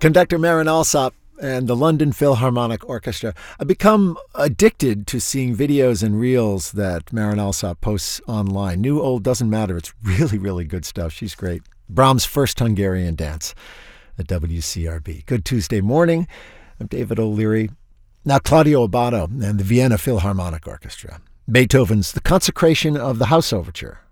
Conductor Marin Alsop and the London Philharmonic Orchestra. I've become addicted to seeing videos and reels that Marin Alsop posts online. New, old, doesn't matter. It's really, really good stuff. She's great. Brahms' first Hungarian dance at WCRB. Good Tuesday morning. I'm David O'Leary. Now Claudio Abbado and the Vienna Philharmonic Orchestra. Beethoven's The Consecration of the House Overture